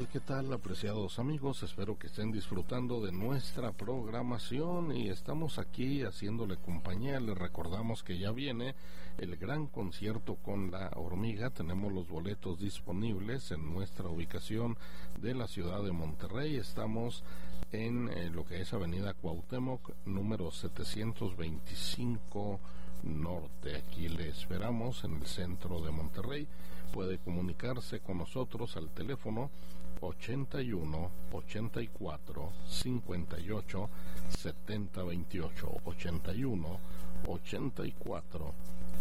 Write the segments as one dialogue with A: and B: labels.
A: ¿Qué tal, apreciados amigos? Espero que estén disfrutando de nuestra programación y estamos aquí haciéndole compañía. Les recordamos que ya viene el gran concierto con la hormiga. Tenemos los boletos disponibles en nuestra ubicación de la ciudad de Monterrey. Estamos en lo que es Avenida Cuauhtémoc, número 725 Norte. Aquí le esperamos en el centro de Monterrey. Puede comunicarse con nosotros al teléfono 81 84 58 70 28, 81 84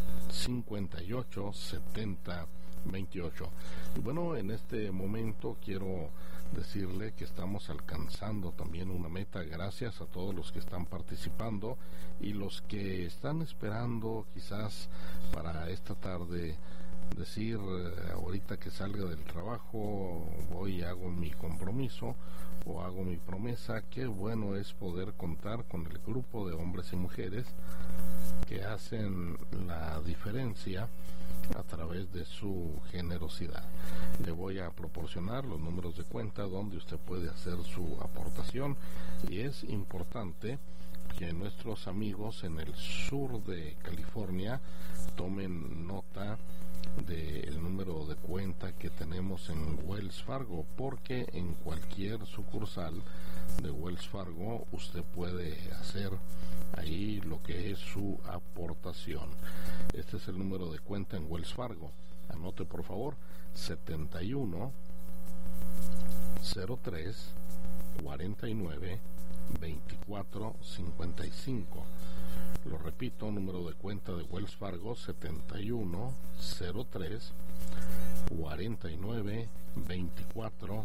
A: 58 70 28. Y bueno, en este momento quiero decirle que estamos alcanzando también una meta, gracias a todos los que están participando y los que están esperando quizás para esta tarde decir, ahorita que salga del trabajo voy y hago mi compromiso o hago mi promesa. Qué bueno es poder contar con el grupo de hombres y mujeres que hacen la diferencia a través de su generosidad. Le voy a proporcionar los números de cuenta donde usted puede hacer su aportación, y es importante que nuestros amigos en el sur de California tomen nota del número de cuenta que tenemos en Wells Fargo, porque en cualquier sucursal de Wells Fargo usted puede hacer ahí lo que es su aportación. Este es el número de cuenta en Wells Fargo. Anote por favor: 71 03 49 24 55. Lo repito, número de cuenta de Wells Fargo: 71 03 49 24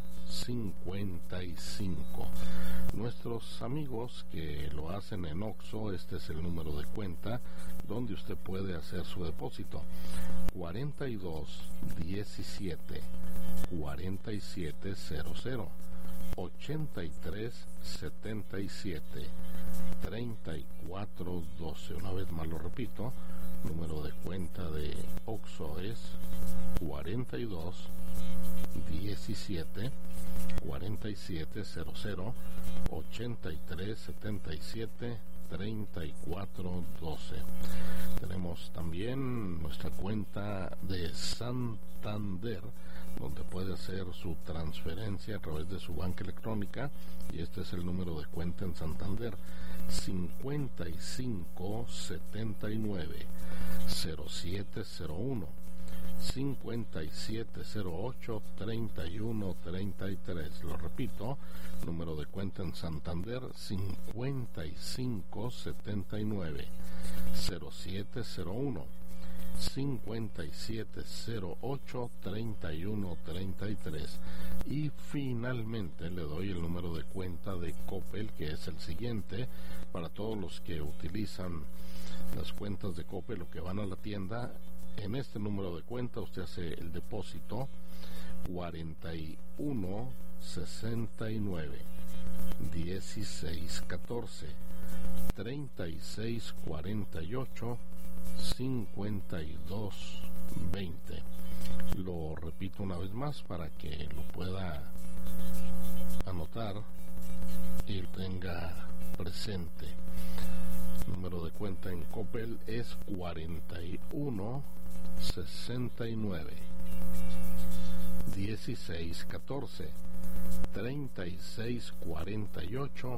A: 55. Nuestros amigos que lo hacen en Oxxo, este es el número de cuenta donde usted puede hacer su depósito: 42 17 47 00, 83 77 34 12. Una vez más lo repito, número de cuenta de Oxxo es 42 17 47 00, 83 77 34 12. Tenemos también nuestra cuenta de Santander, donde puede hacer su transferencia a través de su banca electrónica, y este es el número de cuenta en Santander: 55 79 0701, 5708 31 33. Lo repito, número de cuenta en Santander: 55 79 0701, 5708 31 33. Y finalmente le doy el número de cuenta de Coppel, que es el siguiente para todos los que utilizan las cuentas de Coppel o que van a la tienda. En este número de cuenta usted hace el depósito: 41 69 16 14, 36 48 52 20. Lo repito una vez más para que lo pueda anotar y lo tenga presente. Número de cuenta en Coppel es 41 69 16 14, 36 48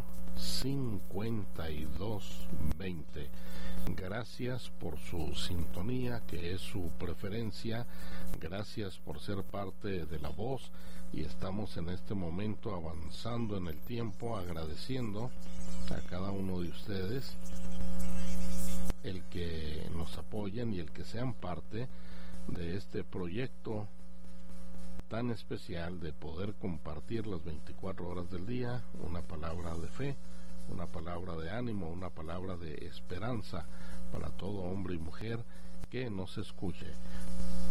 A: 52 20. Gracias por su sintonía, que es su preferencia. Gracias por ser parte de La Voz, y estamos en este momento avanzando en el tiempo, agradeciendo a cada uno de ustedes el que nos apoyen y el que sean parte de este proyecto tan especial de poder compartir las 24 horas del día una palabra de fe, una palabra de ánimo, una palabra de esperanza para todo hombre y mujer que nos escuche.